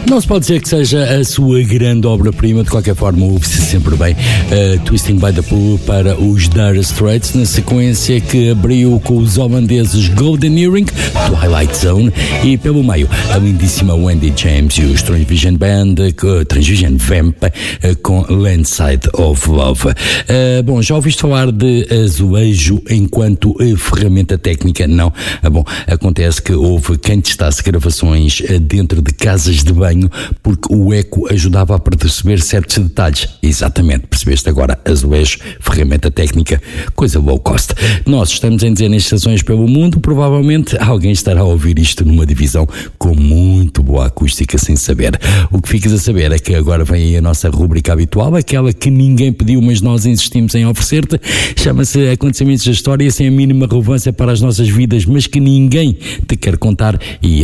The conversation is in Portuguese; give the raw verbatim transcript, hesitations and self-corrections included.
Não se pode dizer que seja a sua grande obra-prima, de qualquer forma ouve-se sempre bem uh, Twisting by the Pool para os Dire Straits, na sequência que abriu com os holandeses Golden Earring, Twilight Zone, e pelo meio a lindíssima Wendy James e os Transvision Band, uh, Transvision Vamp, uh, com Landside of Love. Uh, bom, já ouviste falar de azulejo enquanto uh, ferramenta técnica? Não. Uh, bom, acontece que houve quem testasse gravações uh, dentro de casas de banho porque o eco ajudava a perceber certos detalhes. Exatamente, percebeste agora, azulejo, ferramenta técnica, coisa low cost. Nós estamos em dezenas de estações pelo mundo, provavelmente alguém estará a ouvir isto numa divisão com muito boa acústica sem saber. O que ficas a saber é que agora vem aí a nossa rubrica habitual, aquela que ninguém pediu mas nós insistimos em oferecer-te, chama-se Acontecimentos da História, sem a mínima relevância para as nossas vidas, mas que ninguém te quer contar, e